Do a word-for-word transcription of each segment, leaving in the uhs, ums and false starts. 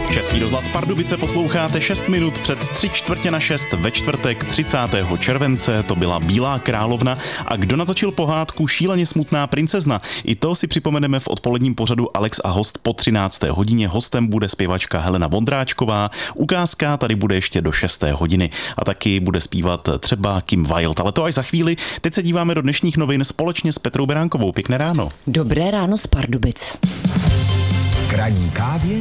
Český rozhlas Pardubice posloucháte šest minut před tři čtvrtě na šest ve čtvrtek třicátého července. To byla Bílá královna a kdo natočil pohádku Šíleně smutná princezna. I to si připomeneme v odpoledním pořadu Alex a host po třinácté hodině. Hostem bude zpěvačka Helena Vondráčková. Ukázka tady bude ještě do šesté hodiny. A taky bude zpívat třeba Kim Wilde. Ale to až za chvíli. Teď se díváme do dnešních novin společně s Petrou Beránkovou. Pěkné ráno. Dobré ráno z Pardubic. K ranní kávě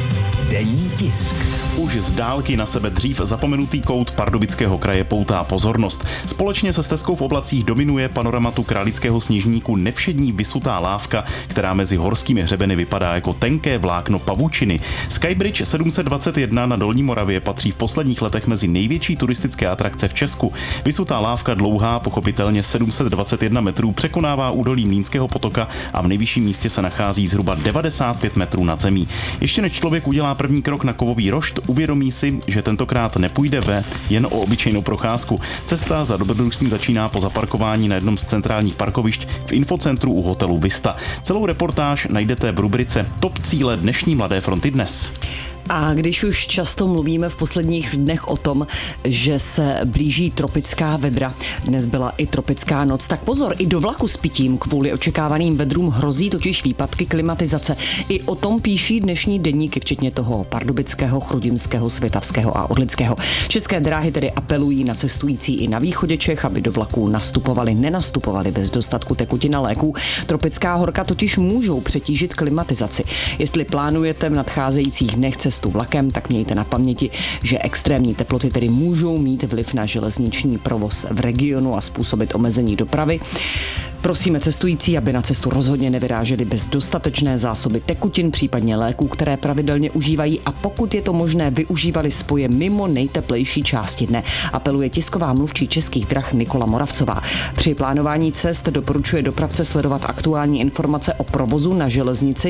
denní tisk. Už z dálky na sebe dřív zapomenutý kout Pardubického kraje poutá pozornost. Společně se stezkou v oblacích dominuje panoramatu Králického sněžníku nevšední vysutá lávka, která mezi horskými hřebeny vypadá jako tenké vlákno pavučiny. Skybridge sedm set dvacet jedna na Dolní Moravě patří v posledních letech mezi největší turistické atrakce v Česku. Vysutá lávka dlouhá pochopitelně sedm set dvacet jedna metrů překonává údolí Mlýnského potoka a v nejvyšším místě se nachází zhruba devadesát pět metrů nad zemí. Ještě než člověk udělá první krok na kovový rošt, uvědomí si, že tentokrát nepůjde ve jen o obyčejnou procházku. Cesta za dobrodružstvím začíná po zaparkování na jednom z centrálních parkovišť v infocentru u hotelu Vista. Celou reportáž najdete v rubrice Top cíle dnešní Mladé fronty dnes. A když už často mluvíme v posledních dnech o tom, že se blíží tropická vedra, dnes byla i tropická noc, tak pozor, i do vlaku s pitím kvůli očekávaným vedrům hrozí totiž výpadky klimatizace. I o tom píší dnešní deníky, včetně toho pardubického, chrudimského, svitavského a orlického. České dráhy tedy apelují na cestující i na východě Čech, aby do vlaků nastupovali, nenastupovali bez dostatku tekutin a léků. Tropická horka totiž můžou přetížit klimatizaci. Jestli plánujete v nadcházejících dnech cestu vlakem, tak mějte na paměti, že extrémní teploty tedy můžou mít vliv na železniční provoz v regionu a způsobit omezení dopravy. Prosíme cestující, aby na cestu rozhodně nevyráželi bez dostatečné zásoby tekutin, případně léků, které pravidelně užívají, a pokud je to možné, využívali spoje mimo nejteplejší části dne. Apeluje tisková mluvčí Českých drah Nikola Moravcová. Při plánování cest doporučuje dopravce sledovat aktuální informace o provozu na železnici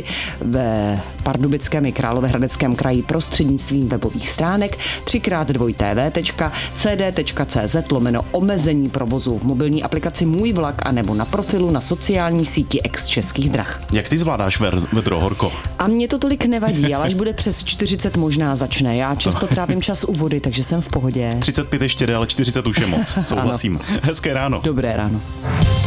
ve Pardubickém i Královéhradeckém kraji prostřednictvím webových stránek tři krát dvojité vé tečka cé dé tečka cé zet lomeno omezení provozu v mobilní aplikaci Můj vlak a nebo na profilu na sociální síti ex Českých drah. Jak ty zvládáš vedro, Horko? A mě to tolik nevadí, ale až bude přes čtyřicet možná začne. Já často trávím čas u vody, takže jsem v pohodě. třicet pět ještě jde, ale čtyřicet už je moc. Souhlasím. Hezké ráno. Dobré ráno.